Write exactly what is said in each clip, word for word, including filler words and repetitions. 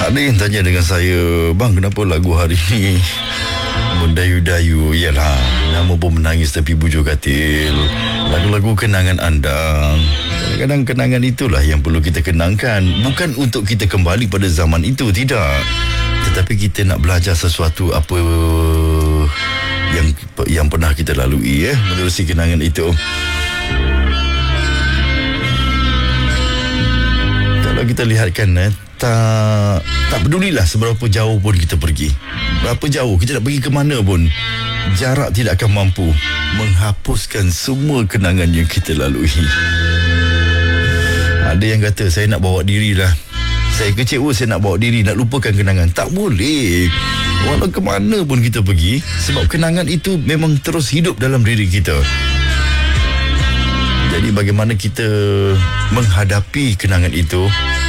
Ada yang tanya dengan saya, bang, kenapa lagu hari ni mendayu-dayu? Yalah, nama pun menangis tapi bujur katil. Lagu-lagu kenangan anda. Kadang-kadang kenangan itulah yang perlu kita kenangkan. Bukan untuk kita kembali pada zaman itu, tidak. Tetapi kita nak belajar sesuatu apa yang yang pernah kita lalui, eh, menerusi kenangan itu. Kalau kita lihatkan, eh, tak tak pedulilah seberapa jauh pun kita pergi, berapa jauh kita nak pergi ke mana pun, jarak tidak akan mampu menghapuskan semua kenangan yang kita lalui. Ada yang kata, saya nak bawa diri lah, saya kecewa, saya nak bawa diri, nak lupakan kenangan. Tak boleh, walau ke mana pun kita pergi, sebab kenangan itu memang terus hidup dalam diri kita. Jadi bagaimana kita menghadapi kenangan itu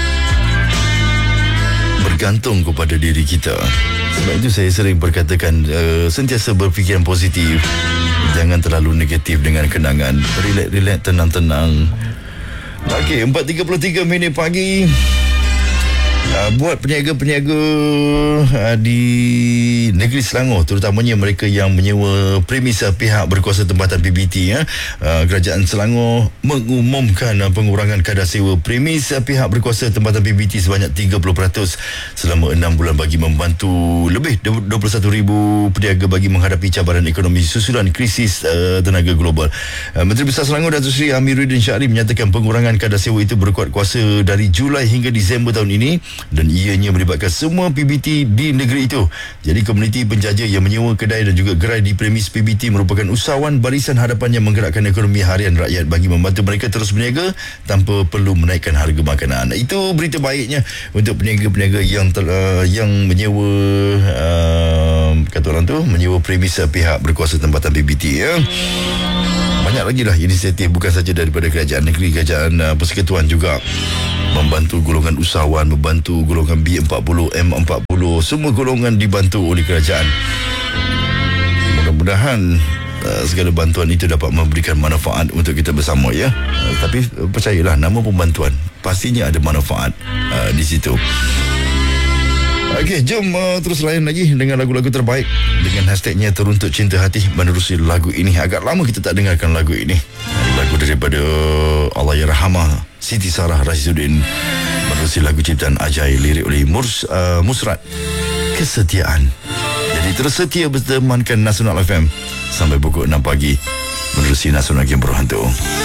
bergantung kepada diri kita. Sebab itu saya sering berkatakan, uh, sentiasa berfikiran positif, jangan terlalu negatif dengan kenangan. Relax-relax, tenang-tenang. Okey, empat tiga puluh tiga minit pagi. Uh, buat peniaga-peniaga uh, di negeri Selangor, terutamanya mereka yang menyewa premis uh, pihak berkuasa tempatan P B T, uh, uh, Kerajaan Selangor mengumumkan uh, pengurangan kadar sewa premis uh, pihak berkuasa tempatan P B T sebanyak tiga puluh peratus selama enam bulan bagi membantu lebih dua puluh satu ribu peniaga bagi menghadapi cabaran ekonomi susulan krisis uh, tenaga global. Uh, Menteri Besar Selangor Datuk Seri Amiruddin Syahri menyatakan pengurangan kadar sewa itu berkuat kuasa dari Julai hingga Disember tahun ini, dan ianya melibatkan semua P B T di negeri itu. Jadi komuniti penjaja yang menyewa kedai dan juga gerai di premis P B T merupakan usahawan barisan hadapan yang menggerakkan ekonomi harian rakyat bagi membantu mereka terus berniaga tanpa perlu menaikkan harga makanan. Itu berita baiknya untuk peniaga-peniaga yang uh, yang menyewa uh, kata orang tu menyewa premis uh, pihak berkuasa tempatan P B T, ya. Banyak lagi lah inisiatif, bukan saja daripada kerajaan negeri, kerajaan uh, persekutuan juga membantu golongan usahawan, membantu golongan B empat puluh, M empat puluh, semua golongan dibantu oleh kerajaan. Mudah-mudahan uh, segala bantuan itu dapat memberikan manfaat untuk kita bersama, ya. Uh, tapi uh, percayalah, nama pembantuan pastinya ada manfaat uh, di situ. Okey, jom uh, terus layan lagi dengan lagu-lagu terbaik dengan hashtagnya Teruntut Cinta Hati. Menerusi lagu ini, agak lama kita tak dengarkan lagu ini. Lagu daripada Allahyarhamah Siti Sarah Rashiduddin, menerusi lagu ciptaan Ajai, lirik oleh Murs, uh, Musrat, Kesetiaan. Jadi terus setia bertemankan Nasional F M sampai pukul enam pagi menerusi Nasional Game Berhantu.